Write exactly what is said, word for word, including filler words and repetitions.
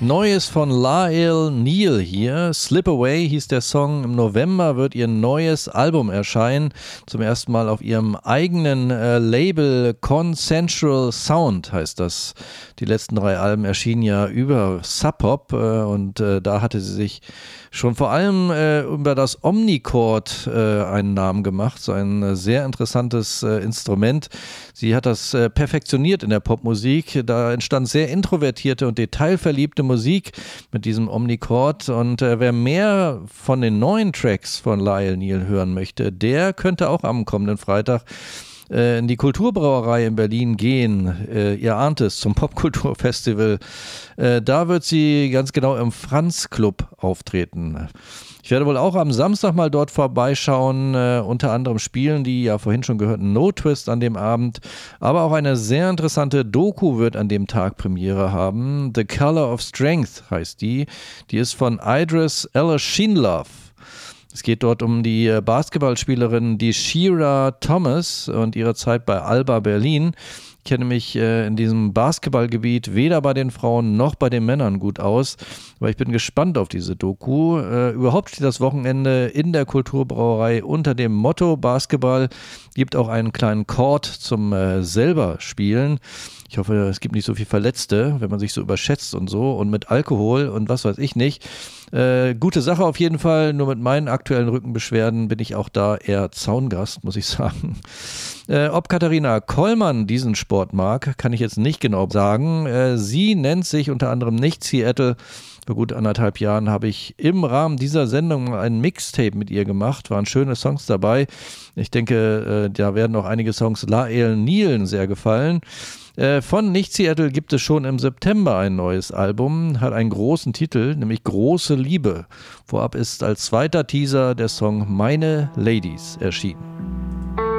Neues von Lael Neal hier. Slip Away hieß der Song. Im November wird ihr neues Album erscheinen. Zum ersten Mal auf ihrem eigenen äh, Label Consensual Sound heißt das. Die letzten drei Alben erschienen ja über Sub Pop äh, und äh, da hatte sie sich schon vor allem äh, über das Omnichord äh, einen Namen gemacht. So ein äh, sehr interessantes äh, Instrument. Sie hat das äh, perfektioniert in der Popmusik. Da entstand sehr introvertierte und detailverliebte Musik mit diesem Omnichord. Und äh, wer mehr von den neuen Tracks von Lael Neal hören möchte, der könnte auch am kommenden Freitag äh, in die Kulturbrauerei in Berlin gehen. Äh, ihr ahnt es, zum Popkulturfestival. Äh, da wird sie ganz genau im Franz Club auftreten. Ich werde wohl auch am Samstag mal dort vorbeischauen. Äh, unter anderem spielen die ja vorhin schon gehörten No Twist an dem Abend. Aber auch eine sehr interessante Doku wird an dem Tag Premiere haben. The Color of Strength heißt die. Die ist von Idris Ellersheinlove. Es geht dort um die Basketballspielerin Deshira Thomas und ihre Zeit bei Alba Berlin. Ich kenne mich äh, in diesem Basketballgebiet weder bei den Frauen noch bei den Männern gut aus, aber ich bin gespannt auf diese Doku. Äh, überhaupt steht das Wochenende in der Kulturbrauerei unter dem Motto Basketball. Gibt auch einen kleinen Court zum äh, selber spielen. Ich hoffe, es gibt nicht so viel Verletzte, wenn man sich so überschätzt und so und mit Alkohol und was weiß ich nicht. Äh, gute Sache auf jeden Fall, nur mit meinen aktuellen Rückenbeschwerden bin ich auch da eher Zaungast, muss ich sagen. Äh, ob Katharina Kollmann diesen Sport mag, kann ich jetzt nicht genau sagen. Äh, sie nennt sich unter anderem nicht Seattle. Vor gut anderthalb Jahren habe ich im Rahmen dieser Sendung ein Mixtape mit ihr gemacht. Waren schöne Songs dabei. Ich denke, äh, da werden auch einige Songs Lael Neal sehr gefallen. Äh, von Nicht Seattle gibt es schon im September ein neues Album, hat einen großen Titel, nämlich Große Liebe. Vorab ist als zweiter Teaser der Song Meine Ladies erschienen.